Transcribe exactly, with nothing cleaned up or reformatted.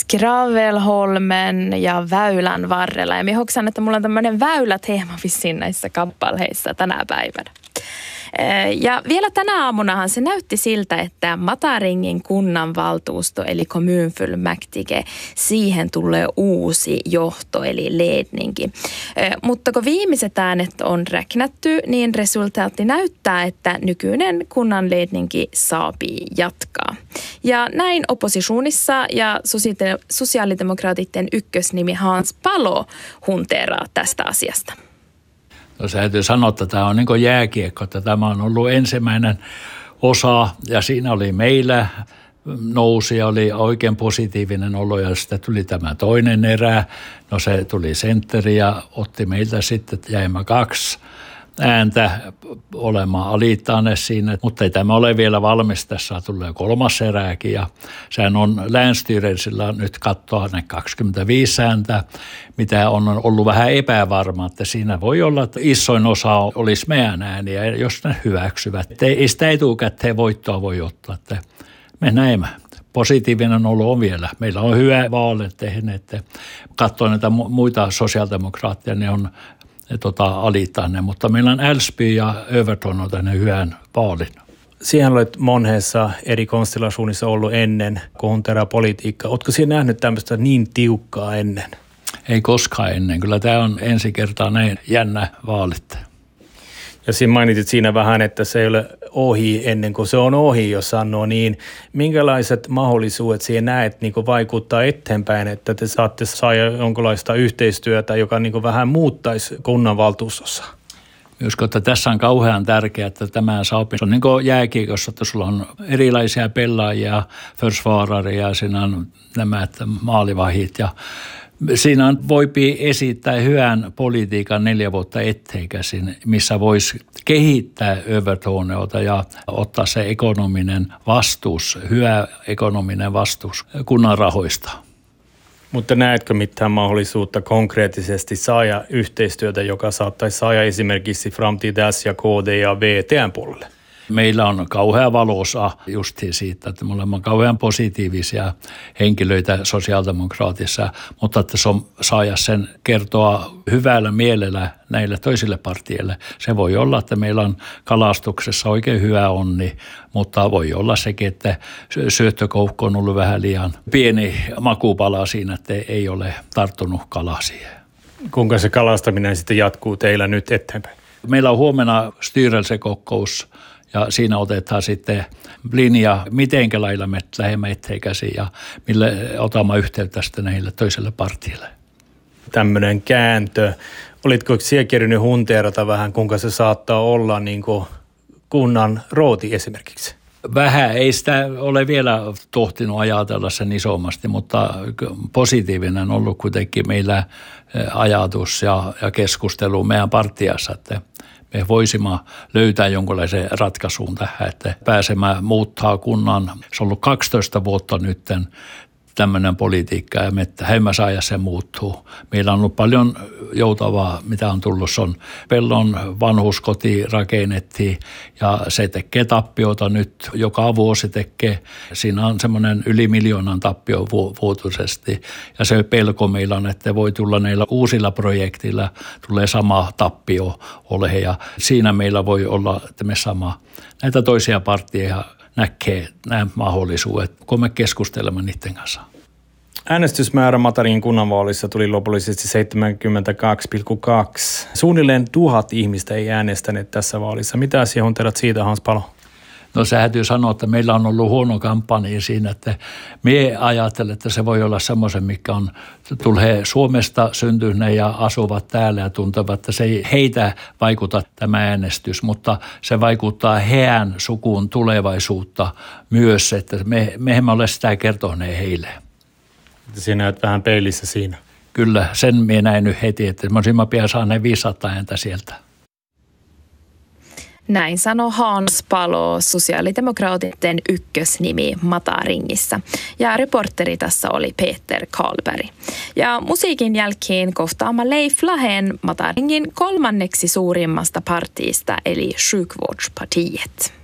Skravelholmen ja väylän varrella. Ja minä hoksan, että mulla on tämmöinen väyläteema vissiin näissä kappaleissa tänä päivänä. Ja vielä tänä aamunahan se näytti siltä, että Mataringin kunnanvaltuusto eli kommunfullmäktige, siihen tulee uusi johto eli ledningi. Mutta kun viimeiset äänet on räknätty, niin resultaatti näyttää, että nykyinen kunnan ledningi saapii jatkaa. Ja näin oppositionsissa ja sosiaalidemokraatitten ykkösnimi Hans Palo hunteeraa tästä asiasta. No se täytyy sanoa, että tämä on niin kuin jääkiekko, että tämä on ollut ensimmäinen osa ja siinä oli meillä nousi, oli oikein positiivinen olo ja sitten tuli tämä toinen erä. No se tuli sentteri ja otti meiltä sitten, että jäimme kaksi ääntä olemaan alittaneet siinä, mutta ei tämä ole vielä valmis. Tässä tulee kolmas erääkin ja sehän on länsstyrelsillä nyt katsoa ne kaksikymmentäviisi ääntä, mitä on ollut vähän epävarma, että siinä voi olla, että isoin osa olisi meidän ääniä, jos ne hyväksyvät. Ei sitä etukäteen voittoa voi ottaa, että me näemme. Positiivinen olo on vielä. Meillä on hyvä vaali tehneet. Katsoin näitä muita sosiaalidemokraatteja, ne on Tota, alitanne, mutta meillä on Älvsby ja Övertorneå on tänne hyvän vaalin. Siihen olet monessa eri konstellationissa ollut ennen kontera politiikkaa. Oletko siellä nähnyt tämmöistä niin tiukkaa ennen? Ei koskaan ennen. Kyllä tämä on ensi kertaa näin jännä vaalit. Ja siinä mainitit siinä vähän, että se ei ole ohi ennen kuin se on ohi, jos sanoo niin. Minkälaiset mahdollisuudet siihen näet niin kuin vaikuttaa eteenpäin, että te saatte saada jonkinlaista yhteistyötä, joka niin kuin vähän muuttaisi kunnanvaltuustossa? Uskon, että tässä on kauhean tärkeää, että tämä saapi. Se on niin kuin jääkiekossa, että sulla on erilaisia pelaajia, försvararia ja siinä on nämä maalivahit ja siinä voi esittää hyvän politiikan neljä vuotta etteikäsin, missä voisi kehittää Övertorneåta ja ottaa se ekonominen vastuus, hyvä ekonominen vastuus kunnan rahoista. Mutta näetkö mitään mahdollisuutta konkreettisesti saada yhteistyötä, joka saattaisi saada esimerkiksi Framtidas ja K D ja V T:n puolelle? Meillä on kauhea valossa justiin siitä, että me olemme kauhean positiivisia henkilöitä sosiaalidemokraatissa, mutta että se on saada sen kertoa hyvällä mielellä näille toisille partioille. Se voi olla, että meillä on kalastuksessa oikein hyvä onni, mutta voi olla sekin, että syöttökoukku on ollut vähän liian pieni makupala siinä, että ei ole tarttunut kala siihen. Kuinka se kalastaminen sitten jatkuu teillä nyt eteenpäin? Meillä on huomenna styrelsekokous. Ja siinä otetaan sitten linja, mitenkä lailla me lähdemme etteikäsiin ja millä otamme yhteyttä sitten näille toiselle partille. Tämmöinen kääntö. Olitko siellä kerännyt hunteerata vähän, kuinka se saattaa olla niin kuin kunnan rooti esimerkiksi? Vähän. Ei sitä ole vielä tohtinut ajatella sen isommasti, mutta positiivinen on ollut kuitenkin meillä ajatus ja, ja keskustelu meidän partiassa, että me voisimme löytää jonkinlaisen ratkaisuun tähän, että pääsemään muuttaa kunnan. Se on ollut kaksitoista vuotta nytten tämmöinen politiikka ja me heimmä saa se muuttuu. Meillä on ollut paljon joutavaa, mitä on tullut. Se on Pellon vanhuskoti rakennettiin ja se tekee tappiota nyt. Joka vuosi tekee. Siinä on semmoinen yli miljoonan tappio vuotuisesti. Ja se pelko meillä on, että voi tulla näillä uusilla projektilla, tulee sama tappio ole. Ja siinä meillä voi olla, että me sama näitä toisia partioita näkee nämä mahdollisuudet, kun me keskustelemme niiden kanssa. Äänestysmäärä Mataringin kunnanvaalissa tuli lopullisesti seitsemänkymmentäkaksi pilkku kaksi. Suunnilleen tuhat ihmistä ei äänestäneet tässä vaalissa. Mitä sinä hunterat siitä, Hans Palo? No se täytyy sanoa, että meillä on ollut huono kampanja siinä, että me ajattelen, että se voi olla semmoisen, mikä on, tulee Suomesta syntyneet ja asuvat täällä ja tuntevat, että se ei heitä vaikuta tämä äänestys, mutta se vaikuttaa heidän sukuun tulevaisuutta myös, että me, me emme ole sitä kertoneet heille. Sinä näet vähän peilissä siinä. Kyllä, sen minä näin nyt heti, että me olisimme pian saaneet viisisataa ääntä sieltä. Näin sanoi Hans Palo, sosiaalidemokraatitten ykkösnimi Mataringissa. Ja reporteri tässä oli Peter Karlberg. Ja musiikin jälkeen kohtaama Leif Lahden Mataringin kolmanneksi suurimmasta partiista eli Sjukvårdspartiet.